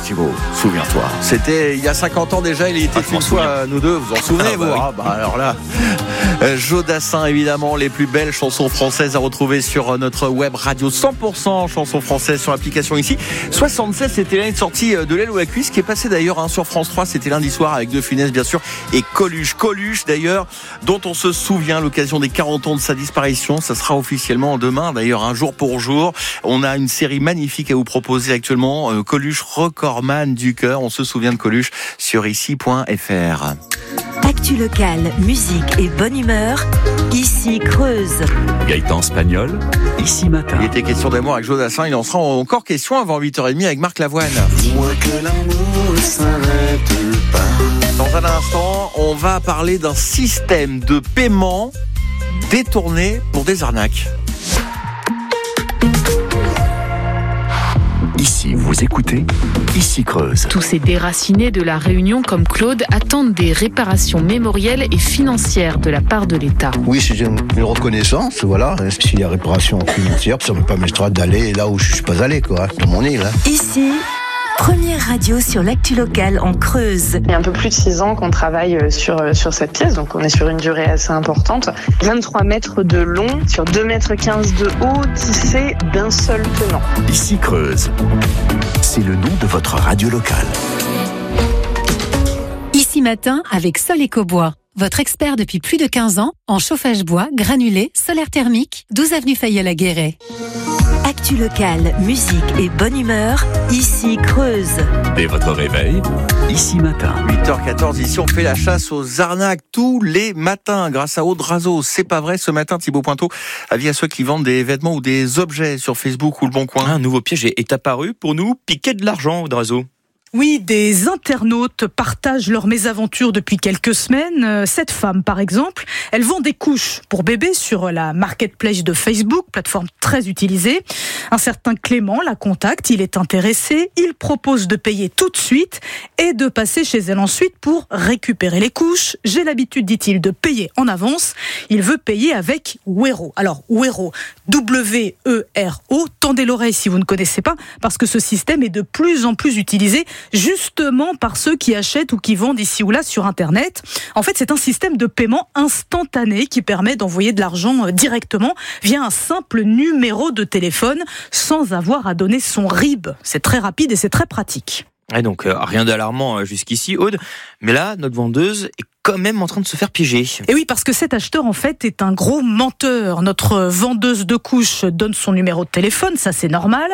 Thibaut, souviens-toi. C'était il y a 50 ans déjà, il était une fois nous deux, vous en souvenez vous alors là, Joe Dassin évidemment, les plus belles chansons françaises à retrouver sur notre web radio 100% chansons françaises sur l'application ici. 76, c'était l'année de sortie de l'aile ou la cuisse qui est passé d'ailleurs sur France 3, c'était lundi soir avec De Funès bien sûr et Coluche d'ailleurs, dont on se souvient l'occasion des 40 ans de sa disparition. Ça sera officiellement demain d'ailleurs, un jour pour jour. On a une série magnifique à vous proposer actuellement, Coluche recordman du cœur. On se souvient de Coluche sur ici.fr. Actu locale, musique et bonne humeur, ici Creuse. Gaëtan Spagnol, ici matin. Il était question d'amour avec Joe Dassin, il en sera encore question avant 8h30 avec Marc Lavoine. Dis-moi que l'amour ne s'arrête pas. Dans un instant, on va parler d'un système de paiement détourné pour des arnaques. Ici, vous écoutez, ici Creuse. Tous ces déracinés de la Réunion comme Claude attendent des réparations mémorielles et financières de la part de l'État. Oui, c'est une reconnaissance, voilà. S'il y a réparation financière, ça ne me permettra d'aller là où je ne suis pas allé, quoi, dans mon île. Ici, première radio sur l'actu locale en Creuse. Il y a un peu plus de 6 ans qu'on travaille sur cette pièce, donc on est sur une durée assez importante. 23 mètres de long, sur 2,15 mètres de haut, tissé d'un seul tenant. Ici Creuse, c'est le nom de votre radio locale. Ici matin avec Sol Ecobois. Votre expert depuis plus de 15 ans en chauffage bois, granulé, solaire thermique, 12 avenue Fayolle à Guéret. Actu locale, musique et bonne humeur, ici Creuse. Dès votre réveil, ici matin. 8h14, ici on fait la chasse aux arnaques tous les matins grâce à Audrazo. C'est pas vrai ce matin, Thibaut Pointeau, avis à ceux qui vendent des vêtements ou des objets sur Facebook ou Le Bon Coin. Un nouveau piège est apparu pour nous piquer de l'argent, Audrazo. Oui, des internautes partagent leur mésaventure depuis quelques semaines. Cette femme, par exemple, elle vend des couches pour bébés sur la marketplace de Facebook, plateforme très utilisée. Un certain Clément la contacte, il est intéressé, il propose de payer tout de suite et de passer chez elle ensuite pour récupérer les couches. J'ai l'habitude, dit-il, de payer en avance. Il veut payer avec Wero. Alors, Wero, W-E-R-O, tendez l'oreille si vous ne connaissez pas, parce que ce système est de plus en plus utilisé justement par ceux qui achètent ou qui vendent ici ou là sur Internet. En fait, c'est un système de paiement instantané qui permet d'envoyer de l'argent directement via un simple numéro de téléphone sans avoir à donner son RIB. C'est très rapide et c'est très pratique. Et donc, rien d'alarmant jusqu'ici, Aude. Mais là, notre vendeuse est quand même en train de se faire piéger. Et oui, parce que cet acheteur, en fait, est un gros menteur. Notre vendeuse de couches donne son numéro de téléphone, ça c'est normal.